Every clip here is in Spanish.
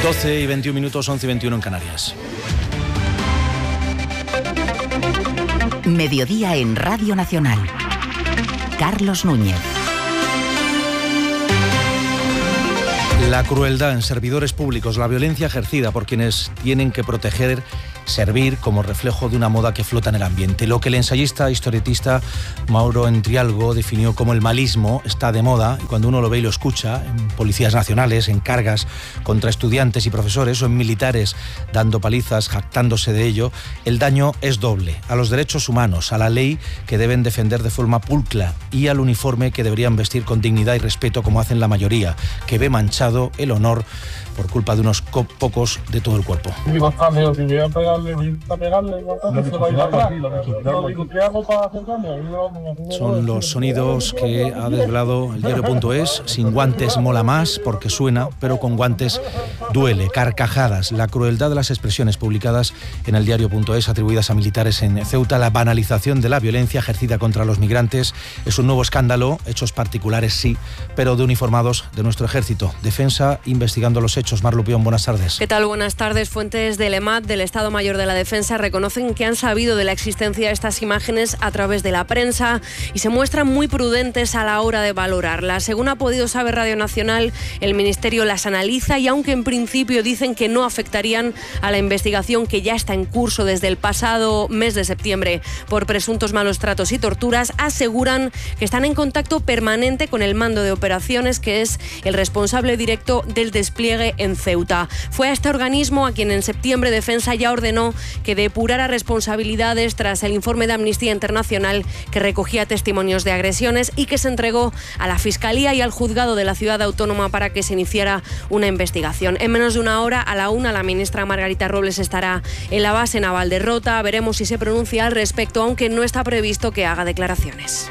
12:21, 11:21 en Canarias. Mediodía en Radio Nacional. Carlos Núñez. La crueldad en servidores públicos, la violencia ejercida por quienes tienen que proteger, servir como reflejo de una moda que flota en el ambiente. Lo que el ensayista, historietista Mauro Entrialgo definió como el malismo está de moda, y cuando uno lo ve y lo escucha, en policías nacionales, en cargas contra estudiantes y profesores o en militares dando palizas, jactándose de ello, el daño es doble: a los derechos humanos, a la ley que deben defender de forma pulcra y al uniforme que deberían vestir con dignidad y respeto como hacen la mayoría, que ve manchado el honor por culpa de unos pocos de todo el cuerpo. Son los sonidos que ha desvelado el diario.es. Sin guantes mola más porque suena, pero con guantes duele. Carcajadas, la crueldad de las expresiones publicadas en el diario.es atribuidas a militares en Ceuta, la banalización de la violencia ejercida contra los migrantes. Es un nuevo escándalo, hechos particulares sí, pero de uniformados de nuestro ejército. Defensa investigando los hechos. Mar Lupión, buenas tardes. ¿Qué tal? Buenas tardes. Fuentes del EMAD, del Estado Mayor de la Defensa, reconocen que han sabido de la existencia de estas imágenes a través de la prensa y se muestran muy prudentes a la hora de valorarlas. Según ha podido saber Radio Nacional, el Ministerio las analiza y aunque en principio dicen que no afectarían a la investigación que ya está en curso desde el pasado mes de septiembre por presuntos malos tratos y torturas, aseguran que están en contacto permanente con el mando de operaciones, que es el responsable directo del despliegue en Ceuta. Fue a este organismo a quien en septiembre Defensa ya ordenó que depurara responsabilidades tras el informe de Amnistía Internacional que recogía testimonios de agresiones y que se entregó a la Fiscalía y al Juzgado de la Ciudad Autónoma para que se iniciara una investigación. En menos de una hora, a la 1, la ministra Margarita Robles estará en la base naval de Rota. Veremos si se pronuncia al respecto, aunque no está previsto que haga declaraciones.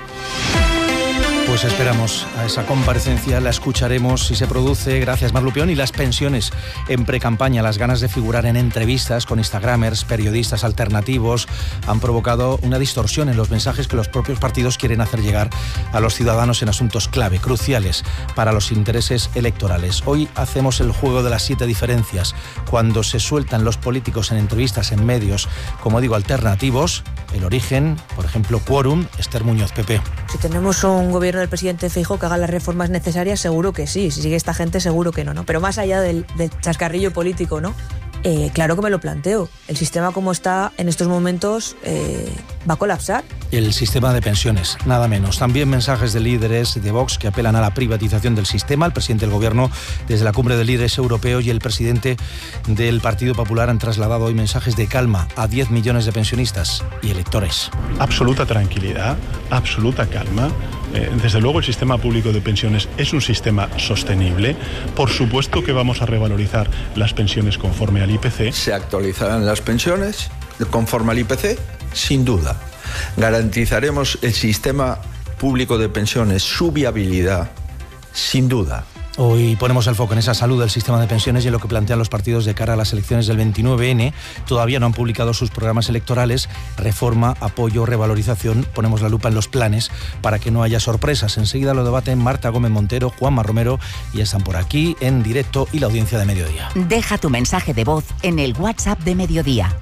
Pues esperamos a esa comparecencia, la escucharemos si se produce. Gracias, Mar Lupión. Y las pensiones en precampaña, las ganas de figurar en entrevistas con instagramers, periodistas alternativos, han provocado una distorsión en los mensajes que los propios partidos quieren hacer llegar a los ciudadanos en asuntos clave, cruciales para los intereses electorales. Hoy hacemos el juego de las 7 diferencias. Cuando se sueltan los políticos en entrevistas en medios, como digo, alternativos, el origen, por ejemplo, Quórum, Esther Muñoz, PP. Si tenemos un gobierno del presidente Feijóo que haga las reformas necesarias, seguro que sí. Si sigue esta gente, seguro que no, ¿no? Pero más allá del chascarrillo político, ¿no? Claro que me lo planteo. El sistema como está en estos momentos va a colapsar. El sistema de pensiones, nada menos. También mensajes de líderes de Vox que apelan a la privatización del sistema. El presidente del Gobierno, desde la cumbre de líderes europeos, y el presidente del Partido Popular han trasladado hoy mensajes de calma a 10 millones de pensionistas y electores. Absoluta tranquilidad, absoluta calma. Desde luego el sistema público de pensiones es un sistema sostenible. Por supuesto que vamos a revalorizar las pensiones conforme al IPC. ¿Se actualizarán las pensiones conforme al IPC? Sin duda. ¿Garantizaremos el sistema público de pensiones, su viabilidad? Sin duda. Hoy ponemos el foco en esa salud del sistema de pensiones y en lo que plantean los partidos de cara a las elecciones del 29N. Todavía no han publicado sus programas electorales. Reforma, apoyo, revalorización. Ponemos la lupa en los planes para que no haya sorpresas. Enseguida lo debaten Marta Gómez Montero, Juanma Romero, y están por aquí en directo y la audiencia de Mediodía. Deja tu mensaje de voz en el WhatsApp de Mediodía.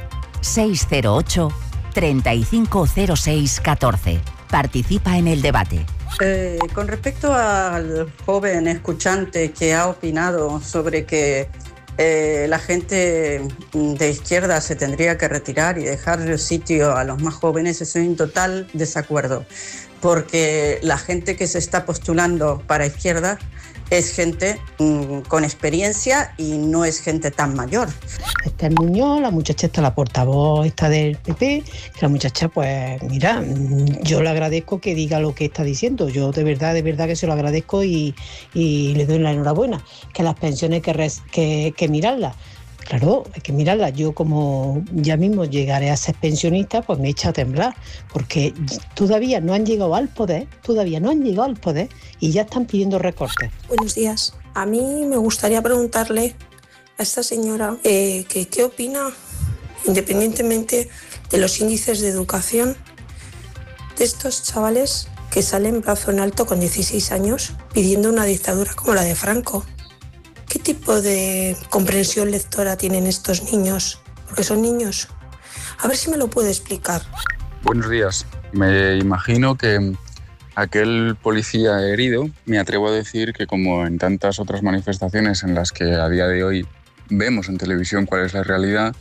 608 3506 14. Participa en el debate. Con respecto al joven escuchante que ha opinado sobre que la gente de izquierda se tendría que retirar y dejar el sitio a los más jóvenes, estoy en total desacuerdo, porque la gente que se está postulando para izquierda es gente con experiencia y no es gente tan mayor. Esther Muñoz, la muchacha está, la portavoz está del PP, que la muchacha, pues mira, yo le agradezco que diga lo que está diciendo. Yo de verdad que se lo agradezco y le doy la enhorabuena. Que las pensiones que mirarlas. Claro, hay que mirarla. Yo, como ya mismo llegaré a ser pensionista, pues me echa a temblar, porque todavía no han llegado al poder y ya están pidiendo recortes. Buenos días. A mí me gustaría preguntarle a esta señora qué opina, independientemente de los índices de educación, de estos chavales que salen brazo en alto con 16 años pidiendo una dictadura como la de Franco. ¿Qué tipo tipo de comprensión lectora tienen estos niños? Porque son niños. A ver si me lo puede explicar. Buenos días. Me imagino que aquel policía herido, me atrevo a decir que como en tantas otras manifestaciones en las que a día de hoy vemos en televisión cuál es la realidad,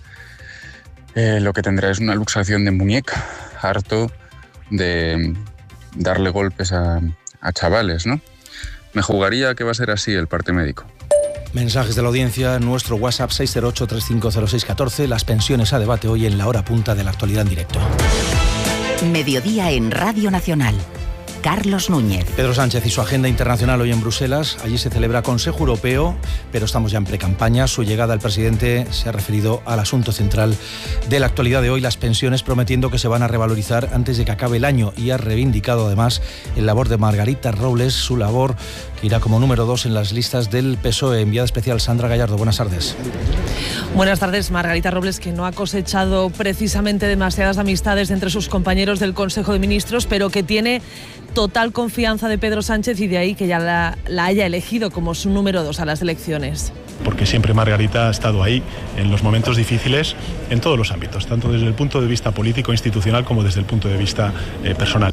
lo que tendrá es una luxación de muñeca, harto de darle golpes a chavales, ¿no? Me jugaría que va a ser así el parte médico. Mensajes de la audiencia en nuestro WhatsApp 608-350614. Las pensiones a debate hoy en la hora punta de la actualidad en directo. Mediodía en Radio Nacional. Carlos Núñez. Pedro Sánchez y su agenda internacional hoy en Bruselas. Allí se celebra Consejo Europeo, pero estamos ya en precampaña. Su llegada al presidente se ha referido al asunto central de la actualidad de hoy, las pensiones, prometiendo que se van a revalorizar antes de que acabe el año, y ha reivindicado además el labor de Margarita Robles, su labor que irá como número 2 en las listas del PSOE. Enviada especial Sandra Gallardo, buenas tardes. Buenas tardes. Margarita Robles, que no ha cosechado precisamente demasiadas amistades entre sus compañeros del Consejo de Ministros, pero que tiene total confianza de Pedro Sánchez, y de ahí que ya la haya elegido como su número 2 a las elecciones. Porque siempre Margarita ha estado ahí en los momentos difíciles en todos los ámbitos, tanto desde el punto de vista político, institucional, como desde el punto de vista personal.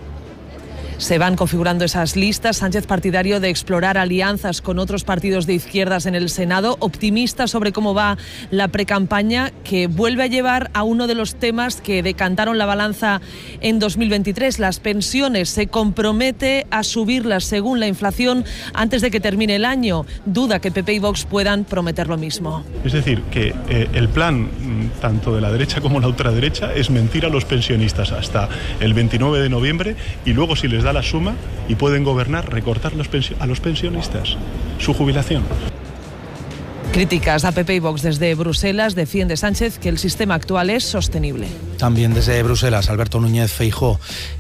Se van configurando esas listas. Sánchez, partidario de explorar alianzas con otros partidos de izquierdas en el Senado, optimista sobre cómo va la precampaña, que vuelve a llevar a uno de los temas que decantaron la balanza en 2023, las pensiones. Se compromete a subirlas según la inflación antes de que termine el año. Duda que PP y Vox puedan prometer lo mismo. Es decir, que el plan tanto de la derecha como la ultraderecha es mentir a los pensionistas hasta el 29 de noviembre y luego, si les da la suma y pueden gobernar, recortar a los pensionistas su jubilación. Críticas a PP y Vox desde Bruselas. Defiende Sánchez que el sistema actual es sostenible. También desde Bruselas, Alberto Núñez Feijóo,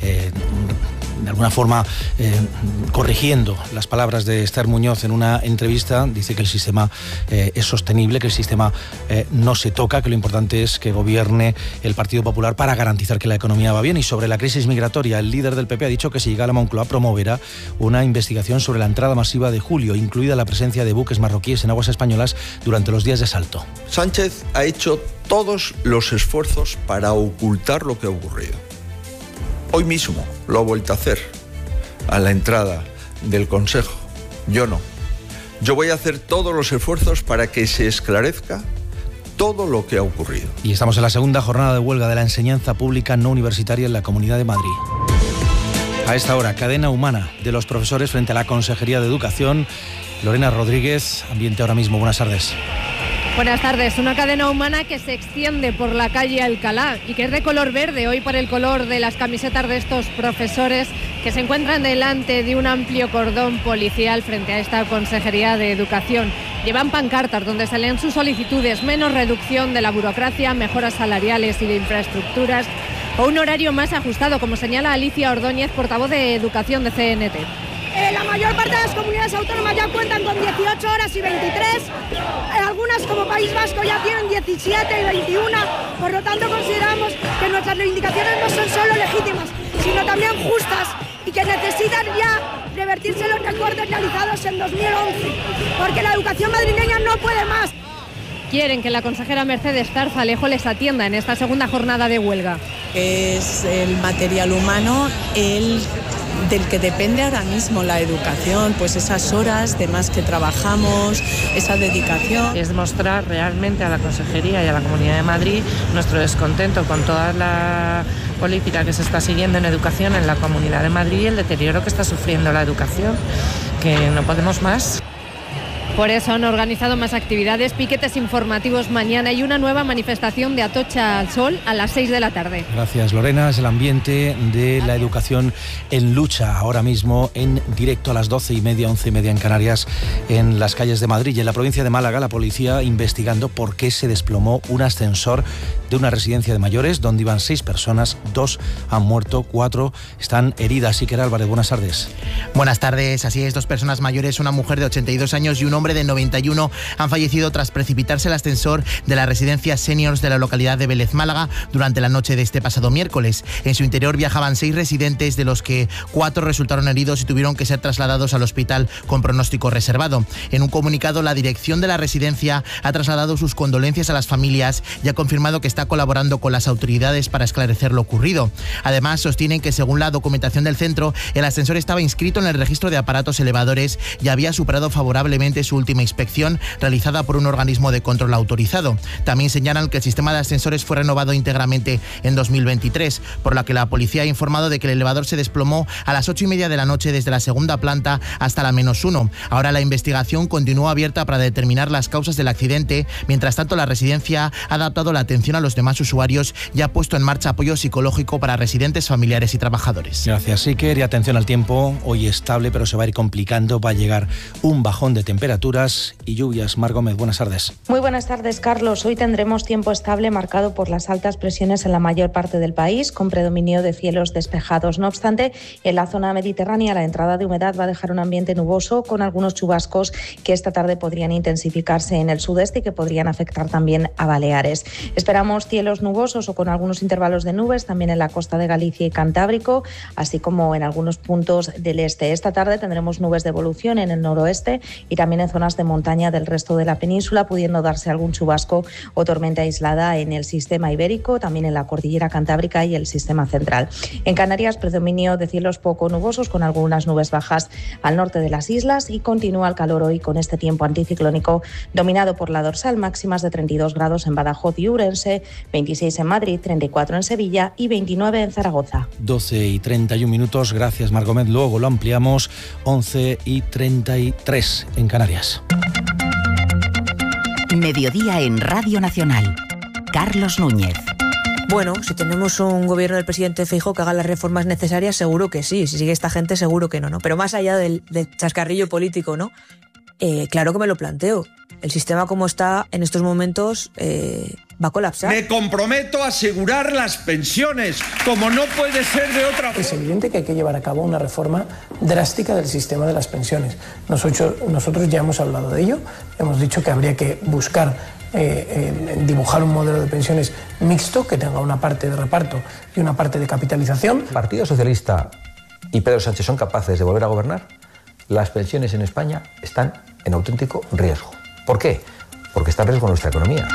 de alguna forma corrigiendo las palabras de Esther Muñoz en una entrevista, dice que el sistema es sostenible, que el sistema no se toca, que lo importante es que gobierne el Partido Popular para garantizar que la economía va bien. Y sobre la crisis migratoria, el líder del PP ha dicho que si llega a la Moncloa promoverá una investigación sobre la entrada masiva de julio, incluida la presencia de buques marroquíes en aguas españolas durante los días de asalto. Sánchez ha hecho todos los esfuerzos para ocultar lo que ha ocurrido. Hoy mismo lo ha vuelto a hacer a la entrada del Consejo. Yo no. Yo voy a hacer todos los esfuerzos para que se esclarezca todo lo que ha ocurrido. Y estamos en la segunda jornada de huelga de la enseñanza pública no universitaria en la Comunidad de Madrid. A esta hora, cadena humana de los profesores frente a la Consejería de Educación. Lorena Rodríguez, ambiente ahora mismo. Buenas tardes. Buenas tardes. Una cadena humana que se extiende por la calle Alcalá y que es de color verde, hoy por el color de las camisetas de estos profesores que se encuentran delante de un amplio cordón policial frente a esta Consejería de Educación. Llevan pancartas donde se leen sus solicitudes: menos reducción de la burocracia, mejoras salariales y de infraestructuras, o un horario más ajustado, como señala Alicia Ordóñez, portavoz de Educación de CNT. La mayor parte de las comunidades autónomas ya cuentan con 18 horas y 23, algunas como País Vasco ya tienen 17 y 21, por lo tanto consideramos que nuestras reivindicaciones no son solo legítimas, sino también justas y que necesitan ya revertirse los recortes realizados en 2011, porque la educación madrileña no puede más. Quieren que la consejera Mercedes Zarzalejo les atienda en esta segunda jornada de huelga. Es el material humano del que depende ahora mismo la educación, pues esas horas de más que trabajamos, esa dedicación. Es demostrar realmente a la Consejería y a la Comunidad de Madrid nuestro descontento con toda la política que se está siguiendo en educación en la Comunidad de Madrid y el deterioro que está sufriendo la educación, que no podemos más. Por eso han organizado más actividades, piquetes informativos mañana y una nueva manifestación de Atocha al Sol a las 6 de la tarde. Gracias, Lorena. Es el ambiente de la educación en lucha ahora mismo en directo a las 12:30, 11:30 en Canarias, en las calles de Madrid. Y en la provincia de Málaga, la policía investigando por qué se desplomó un ascensor de una residencia de mayores donde iban 6 personas, 2 han muerto, 4 están heridas. Iker Álvarez, buenas tardes. Buenas tardes, así es, 2 personas mayores, una mujer de 82 años y un hombre hombre de 91 han fallecido tras precipitarse el ascensor de la residencia Seniors de la localidad de Vélez, Málaga, durante la noche de este pasado miércoles. En su interior viajaban 6 residentes, de los que 4 resultaron heridos y tuvieron que ser trasladados al hospital con pronóstico reservado. En un comunicado, la dirección de la residencia ha trasladado sus condolencias a las familias y ha confirmado que está colaborando con las autoridades para esclarecer lo ocurrido. Además, sostienen que según la documentación del centro, el ascensor estaba inscrito en el registro de aparatos elevadores y había superado favorablemente su última inspección realizada por un organismo de control autorizado. También señalan que el sistema de ascensores fue renovado íntegramente en 2023, por lo que la policía ha informado de que el elevador se desplomó a las 8:30 de la noche desde la segunda planta hasta la -1. Ahora la investigación continúa abierta para determinar las causas del accidente. Mientras tanto, la residencia ha adaptado la atención a los demás usuarios y ha puesto en marcha apoyo psicológico para residentes, familiares y trabajadores. Gracias, Iker. Y atención al tiempo, hoy estable, pero se va a ir complicando. Va a llegar un bajón de temperaturas y lluvias. Mar Gómez, buenas tardes. Muy buenas tardes, Carlos. Hoy tendremos tiempo estable marcado por las altas presiones en la mayor parte del país, con predominio de cielos despejados. No obstante, en la zona mediterránea la entrada de humedad va a dejar un ambiente nuboso, con algunos chubascos que esta tarde podrían intensificarse en el sudeste y que podrían afectar también a Baleares. Esperamos cielos nubosos o con algunos intervalos de nubes también en la costa de Galicia y Cantábrico, así como en algunos puntos del este. Esta tarde tendremos nubes de evolución en el noroeste y también en zonas de montaña del resto de la península, pudiendo darse algún chubasco o tormenta aislada en el sistema ibérico, también en la cordillera cantábrica y el sistema central. En Canarias, predominio de cielos poco nubosos con algunas nubes bajas al norte de las islas, y continúa el calor hoy con este tiempo anticiclónico dominado por la dorsal. Máximas de 32 grados en Badajoz y Ourense, 26 en Madrid, 34 en Sevilla y 29 en Zaragoza. 12:31. Gracias, Mar Gómez. Luego lo ampliamos. 11:33 en Canarias. Mediodía en Radio Nacional. Carlos Núñez. Bueno, si tenemos un gobierno del presidente Feijóo que haga las reformas necesarias, seguro que sí. Si sigue esta gente, seguro que no, ¿no? Pero más allá del chascarrillo político, ¿no? Claro que me lo planteo. El sistema como está en estos momentos va a colapsar. Me comprometo a asegurar las pensiones, como no puede ser de otra forma. Es evidente que hay que llevar a cabo una reforma drástica del sistema de las pensiones. Nosotros ya hemos hablado de ello. Hemos dicho que habría que buscar dibujar un modelo de pensiones mixto, que tenga una parte de reparto y una parte de capitalización. El Partido Socialista y Pedro Sánchez son capaces de volver a gobernar, las pensiones en España están en auténtico riesgo. ¿Por qué? Porque está en riesgo nuestra economía.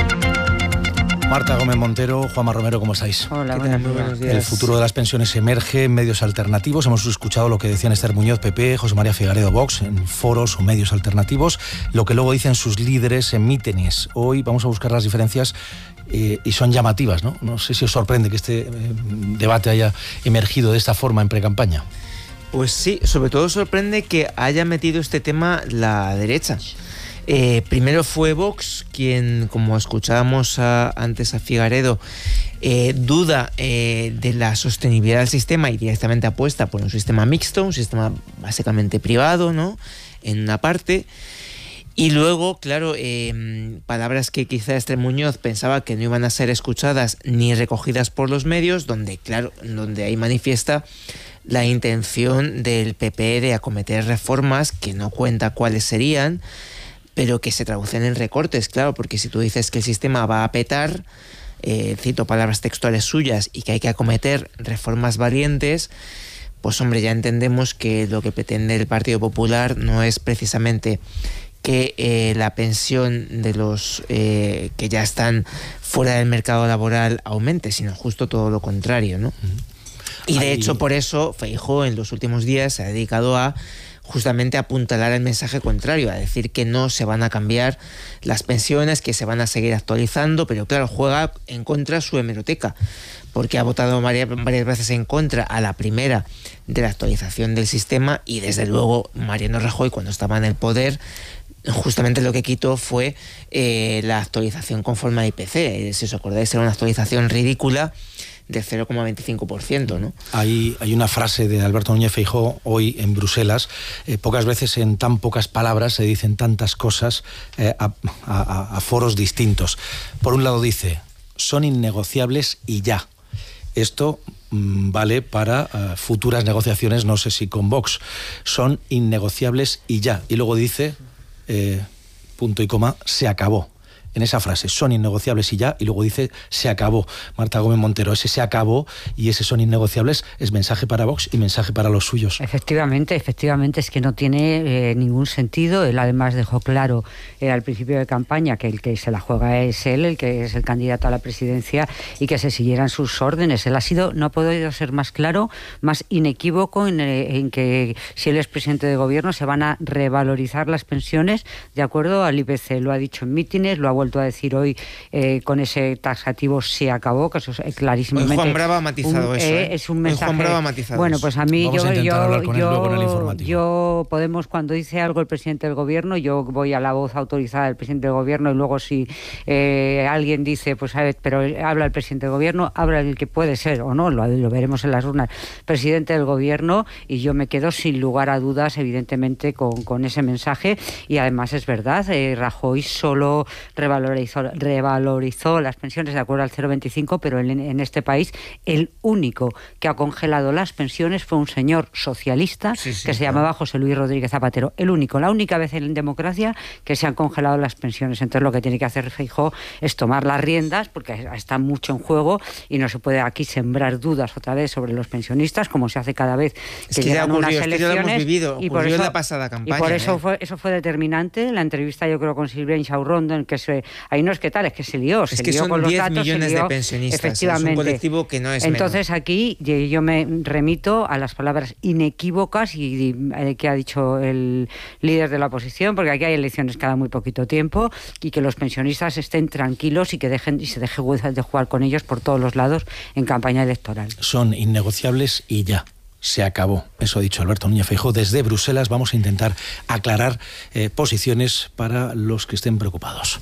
Marta Gómez Montero, Juanma Romero, ¿cómo estáis? Hola, buenos días. El futuro de las pensiones emerge en medios alternativos. Hemos escuchado lo que decían Esther Muñoz, PP, José María Figaredo, Vox, en foros o medios alternativos, lo que luego dicen sus líderes en mítines. Hoy vamos a buscar las diferencias y son llamativas, ¿no? No sé si os sorprende que este debate haya emergido de esta forma en precampaña. Pues sí, sobre todo sorprende que haya metido este tema la derecha. Primero fue Vox quien, como escuchábamos antes a Figaredo, duda de la sostenibilidad del sistema y directamente apuesta por un sistema mixto, un sistema básicamente privado, ¿no?, en una parte. Y luego, claro, palabras que quizá Esther Muñoz pensaba que no iban a ser escuchadas ni recogidas por los medios, donde ahí manifiesta la intención del PP de acometer reformas que no cuenta cuáles serían, pero que se traducen en recortes, claro, porque si tú dices que el sistema va a petar, cito palabras textuales suyas, y que hay que acometer reformas valientes, pues hombre, ya entendemos que lo que pretende el Partido Popular no es precisamente que la pensión de los que ya están fuera del mercado laboral aumente, sino justo todo lo contrario, ¿no? Y de hecho, por eso Feijóo en los últimos días se ha dedicado a justamente apuntalar el mensaje contrario, a decir que no se van a cambiar las pensiones, que se van a seguir actualizando, pero claro, juega en contra su hemeroteca, porque ha votado varias veces en contra a la primera de la actualización del sistema, y desde luego Mariano Rajoy, cuando estaba en el poder, justamente lo que quitó fue la actualización conforme a IPC. Si os acordáis, era una actualización ridícula de 0,25%, ¿no? Hay una frase de Alberto Núñez Feijóo hoy en Bruselas. Pocas veces en tan pocas palabras se dicen tantas cosas a foros distintos. Por un lado dice, son innegociables y ya. Esto vale para futuras negociaciones, no sé si con Vox. Son innegociables y ya. Y luego dice, punto y coma, se acabó. En esa frase, son innegociables y ya, y luego dice, se acabó. Marta Gómez Montero, ese se acabó y ese son innegociables es mensaje para Vox y mensaje para los suyos. Efectivamente, es que no tiene ningún sentido. Él además dejó claro al principio de campaña que el que se la juega es él, el que es el candidato a la presidencia, y que se siguieran sus órdenes. Él no ha podido ser más claro, más inequívoco en que si él es presidente de gobierno se van a revalorizar las pensiones de acuerdo al IPC. Lo ha dicho en mítines, lo ha vuelto a decir hoy con ese taxativo se acabó, que eso es clarísimamente. Juan Bravo ha matizado eso. Es un mensaje. Juan Bravo ha matizado bueno, eso. Pues a mí yo Podemos, cuando dice algo el presidente del gobierno, yo voy a la voz autorizada del presidente del gobierno, y luego si alguien dice, pues pero habla el presidente del gobierno, habla el que puede ser o no, lo veremos en las urnas, presidente del gobierno, y yo me quedo sin lugar a dudas evidentemente con ese mensaje. Y además es verdad, Rajoy solo revalorizó las pensiones de acuerdo al 0,25, pero en este país el único que ha congelado las pensiones fue un señor socialista que se llamaba José Luis Rodríguez Zapatero. La única vez en democracia que se han congelado las pensiones. Entonces lo que tiene que hacer Feijóo es tomar las riendas, porque está mucho en juego y no se puede aquí sembrar dudas otra vez sobre los pensionistas, como se hace cada vez que llegan unas elecciones. Y por eso, en la pasada campaña. Y por eso fue determinante. La entrevista, yo creo, con Sylvain Chaurrondo, en que ahí no es que tal, es que se lió. Es que son con los 10 datos, millones de pensionistas. Efectivamente. Es un colectivo que no es Entonces menor. Aquí yo me remito a las palabras inequívocas que ha dicho el líder de la oposición, porque aquí hay elecciones cada muy poquito tiempo, y que los pensionistas estén tranquilos y que se deje de jugar con ellos por todos los lados en campaña electoral. Son innegociables y ya. Se acabó. Eso ha dicho Alberto Núñez Feijóo. Desde Bruselas vamos a intentar aclarar posiciones para los que estén preocupados.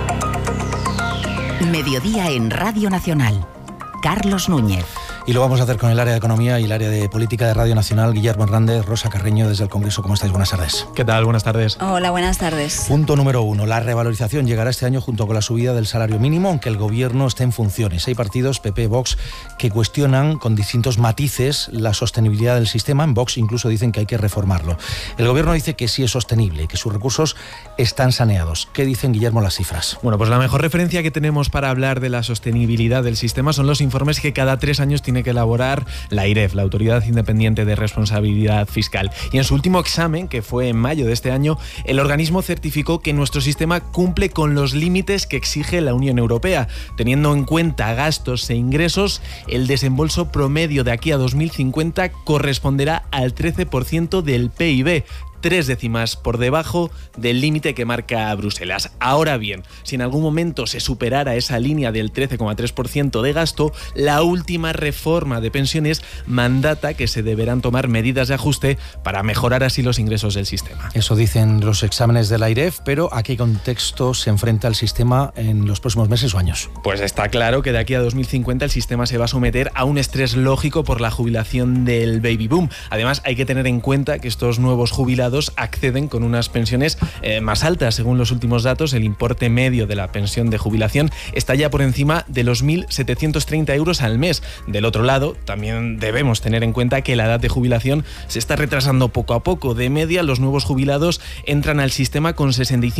Mediodía en Radio Nacional. Carlos Núñez. Y lo vamos a hacer con el área de Economía y el área de Política de Radio Nacional. Guillermo Hernández, Rosa Carreño, desde el Congreso. ¿Cómo estáis? Buenas tardes. ¿Qué tal? Buenas tardes. Hola, buenas tardes. Punto número 1. La revalorización llegará este año junto con la subida del salario mínimo, aunque el Gobierno esté en funciones. Hay partidos, PP, Vox, que cuestionan con distintos matices la sostenibilidad del sistema. En Vox incluso dicen que hay que reformarlo. El Gobierno dice que sí es sostenible y que sus recursos están saneados. ¿Qué dicen, Guillermo, las cifras? Bueno, pues la mejor referencia que tenemos para hablar de la sostenibilidad del sistema son los informes que cada 3 años tiene que elaborar la AIREF, la Autoridad Independiente de Responsabilidad Fiscal. Y en su último examen, que fue en mayo de este año, el organismo certificó que nuestro sistema cumple con los límites que exige la Unión Europea. Teniendo en cuenta gastos e ingresos, el desembolso promedio de aquí a 2050 corresponderá al 13% del PIB. 3 décimas por debajo del límite que marca Bruselas. Ahora bien, si en algún momento se superara esa línea del 13,3% de gasto, la última reforma de pensiones mandata que se deberán tomar medidas de ajuste para mejorar así los ingresos del sistema. Eso dicen los exámenes de la AIREF, pero ¿a qué contexto se enfrenta el sistema en los próximos meses o años? Pues está claro que de aquí a 2050 el sistema se va a someter a un estrés lógico por la jubilación del baby boom. Además, hay que tener en cuenta que estos nuevos jubilados acceden con unas pensiones más altas. Según los últimos datos, el importe medio de la pensión de jubilación está ya por encima de los 1.730 euros al mes. Del otro lado, también debemos tener en cuenta que la edad de jubilación se está retrasando poco a poco. De media, los nuevos jubilados entran al sistema con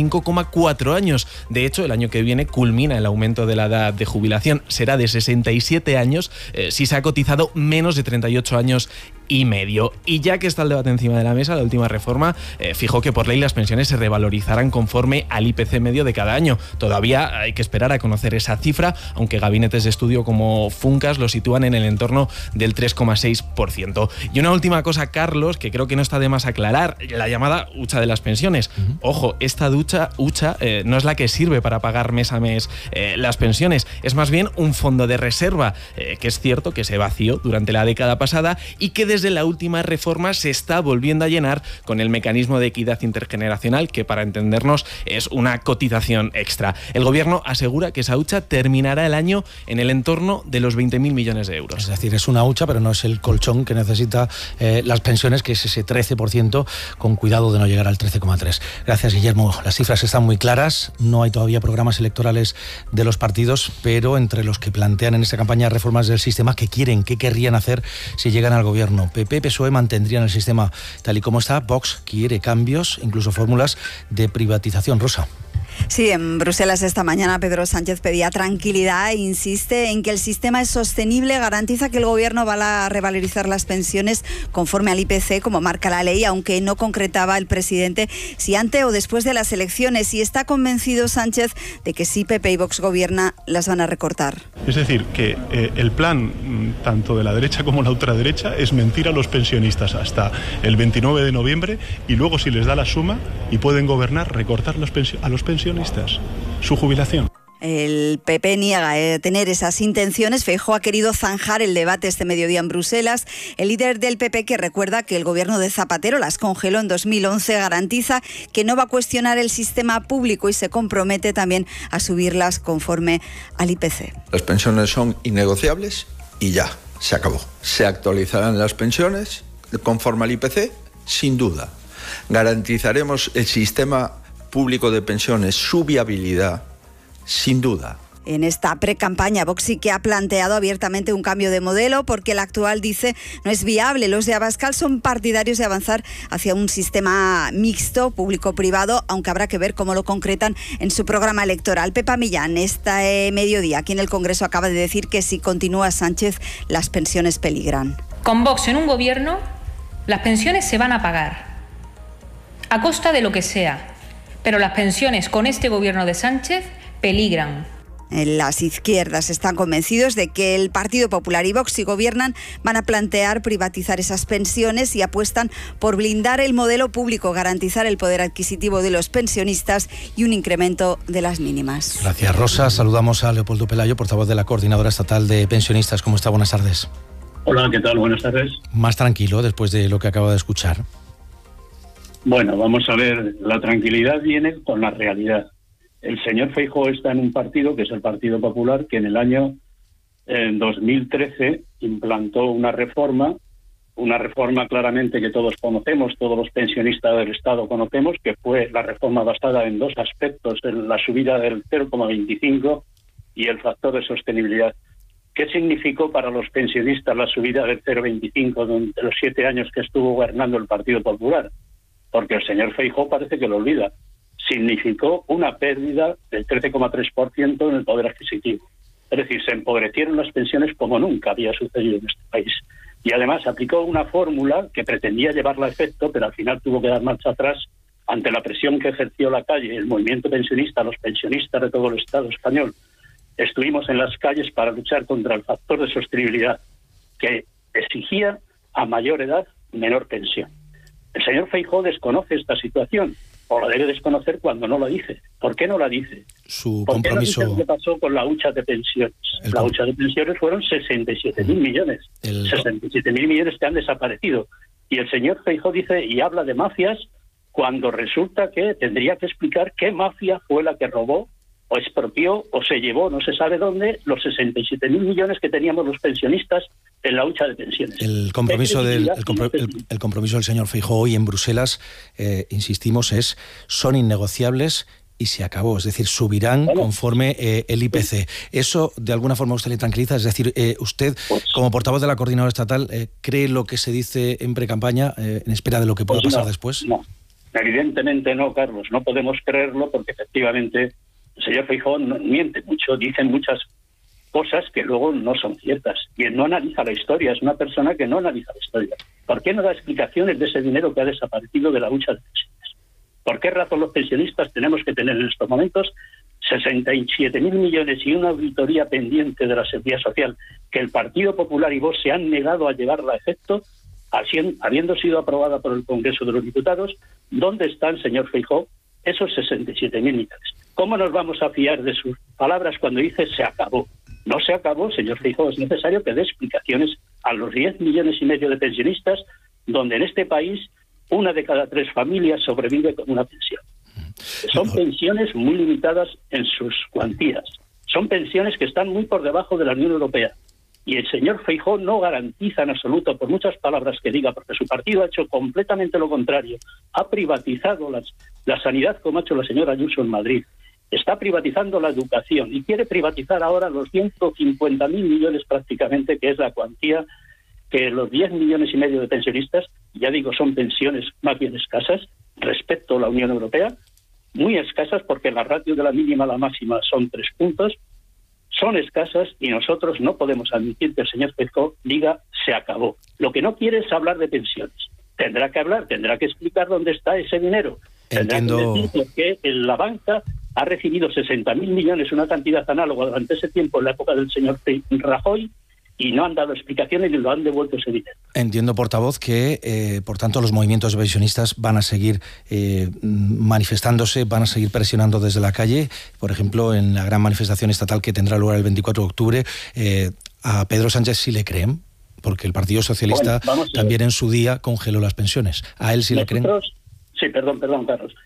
65,4 años. De hecho, el año que viene culmina el aumento de la edad de jubilación. Será de 67 años si se ha cotizado menos de 38 años y medio. Y ya que está el debate encima de la mesa, la última reforma fijó que por ley las pensiones se revalorizarán conforme al IPC medio de cada año. Todavía hay que esperar a conocer esa cifra, aunque gabinetes de estudio como Funcas lo sitúan en el entorno del 3,6%. Y una última cosa, Carlos, que creo que no está de más aclarar, la llamada hucha de las pensiones. Ojo, esta hucha no es la que sirve para pagar mes a mes las pensiones, es más bien un fondo de reserva, que es cierto que se vació durante la década pasada y que desde la última reforma se está volviendo a llenar con el mecanismo de equidad intergeneracional, que para entendernos es una cotización extra. El Gobierno asegura que esa hucha terminará el año en el entorno de los 20.000 millones de euros. Es decir, es una hucha, pero no es el colchón que necesita las pensiones, que es ese 13%, con cuidado de no llegar al 13,3%. Gracias, Guillermo. Las cifras están muy claras. No hay todavía programas electorales de los partidos, pero entre los que plantean en esta campaña reformas del sistema, ¿qué quieren, qué querrían hacer si llegan al Gobierno? gobierno. PP, PSOE mantendrían el sistema tal y como está. Vox quiere cambios, incluso fórmulas de privatización. Rosa. Sí, en Bruselas esta mañana Pedro Sánchez pedía tranquilidad e insiste en que el sistema es sostenible, garantiza que el gobierno va a revalorizar las pensiones conforme al IPC, como marca la ley, aunque no concretaba el presidente si antes o después de las elecciones, y está convencido Sánchez de que si PP y Vox gobierna, las van a recortar. Es decir, que el plan tanto de la derecha como la ultraderecha es mentir a los pensionistas hasta el 29 de noviembre y luego, si les da la suma y pueden gobernar, recortar a los pensionistas su jubilación. El PP niega tener esas intenciones. Feijóo ha querido zanjar el debate este mediodía en Bruselas. El líder del PP, que recuerda que el gobierno de Zapatero las congeló en 2011, garantiza que no va a cuestionar el sistema público y se compromete también a subirlas conforme al IPC. Las pensiones son innegociables y ya, se acabó. Se actualizarán las pensiones conforme al IPC, sin duda. Garantizaremos el sistema público de pensiones, su viabilidad, sin duda. En esta pre-campaña, Vox sí que ha planteado abiertamente un cambio de modelo porque el actual, dice, no es viable. Los de Abascal son partidarios de avanzar hacia un sistema mixto, público-privado, aunque habrá que ver cómo lo concretan en su programa electoral. Pepa Millán, este mediodía aquí en el Congreso, acaba de decir que si continúa Sánchez, las pensiones peligran. Con Vox en un gobierno, las pensiones se van a pagar, a costa de lo que sea. Pero las pensiones con este gobierno de Sánchez peligran. Las izquierdas están convencidos de que el Partido Popular y Vox, si gobiernan, van a plantear privatizar esas pensiones y apuestan por blindar el modelo público, garantizar el poder adquisitivo de los pensionistas y un incremento de las mínimas. Gracias, Rosa. Saludamos a Leopoldo Pelayo, portavoz de la Coordinadora Estatal de Pensionistas. ¿Cómo está? Buenas tardes. Hola, ¿qué tal? Buenas tardes. Más tranquilo después de lo que acabo de escuchar. Bueno, vamos a ver, la tranquilidad viene con la realidad. El señor Feijóo está en un partido, que es el Partido Popular, que en el año 2013 implantó una reforma claramente que todos conocemos, todos los pensionistas del Estado conocemos, que fue la reforma basada en dos aspectos, en la subida del 0,25 y el factor de sostenibilidad. ¿Qué significó para los pensionistas la subida del 0,25 durante los 7 años que estuvo gobernando el Partido Popular? Porque el señor Feijóo parece que lo olvida. Significó una pérdida del 13,3% en el poder adquisitivo. Es decir, se empobrecieron las pensiones como nunca había sucedido en este país. Y además aplicó una fórmula que pretendía llevarla a efecto, pero al final tuvo que dar marcha atrás ante la presión que ejerció la calle, el movimiento pensionista, los pensionistas de todo el Estado español. Estuvimos en las calles para luchar contra el factor de sostenibilidad que exigía a mayor edad menor pensión. El señor Feijóo desconoce esta situación, o la debe desconocer cuando no la dice. ¿Por qué no la dice? Su ¿Por compromiso. qué no dice lo que pasó con la hucha de pensiones? La hucha de pensiones fueron 67.000 millones. 67.000 millones que han desaparecido. Y el señor Feijóo dice y habla de mafias cuando resulta que tendría que explicar qué mafia fue la que robó o expropió o se llevó, no se sabe dónde, los 67.000 millones que teníamos los pensionistas en la hucha de pensiones. El compromiso del señor Feijóo hoy en Bruselas, insistimos, son innegociables y se acabó. Es decir, subirán conforme el IPC. ¿Eso de alguna forma usted le tranquiliza? Es decir, usted, como portavoz de la Coordinadora Estatal, ¿cree lo que se dice en precampaña en espera de lo que pueda pasar después? No, evidentemente no, Carlos. No podemos creerlo porque efectivamente el señor Feijóo miente mucho, dice muchas cosas que luego no son ciertas. Y él no analiza la historia, es una persona que no analiza la historia. ¿Por qué no da explicaciones de ese dinero que ha desaparecido de la hucha de pensiones? ¿Por qué razón los pensionistas tenemos que tener en estos momentos 67.000 millones y una auditoría pendiente de la Seguridad Social que el Partido Popular y Vox se han negado a llevarla a efecto, habiendo sido aprobada por el Congreso de los Diputados? ¿Dónde están, señor Feijóo, esos 67.000 millones? ¿Cómo nos vamos a fiar de sus palabras cuando dice se acabó? No se acabó, señor Feijóo, es necesario que dé explicaciones a los 10,5 millones de pensionistas, donde en este país 1 de cada 3 familias sobrevive con una pensión. Son pensiones muy limitadas en sus cuantías. Son pensiones que están muy por debajo de la Unión Europea. Y el señor Feijóo no garantiza en absoluto, por muchas palabras que diga, porque su partido ha hecho completamente lo contrario. Ha privatizado la sanidad, como ha hecho la señora Ayuso en Madrid. Está privatizando la educación y quiere privatizar ahora los 150.000 millones prácticamente, que es la cuantía que los 10,5 millones de pensionistas, ya digo, son pensiones más bien escasas respecto a la Unión Europea, muy escasas porque la ratio de la mínima a la máxima son 3 puntos, son escasas y nosotros no podemos admitir que el señor Feijóo diga se acabó. Lo que no quiere es hablar de pensiones. Tendrá que explicar dónde está ese dinero. Entiendo. Tendrá que decir que la banca ha recibido 60.000 millones, una cantidad análoga durante ese tiempo en la época del señor Rajoy, y no han dado explicaciones ni lo han devuelto ese dinero. Entiendo, portavoz, que por tanto los movimientos de pensionistas van a seguir manifestándose, van a seguir presionando desde la calle. Por ejemplo, en la gran manifestación estatal que tendrá lugar el 24 de octubre, a Pedro Sánchez sí le creen, porque el Partido Socialista también en su día congeló las pensiones. ¿A él sí le creen? Sí, perdón, Carlos.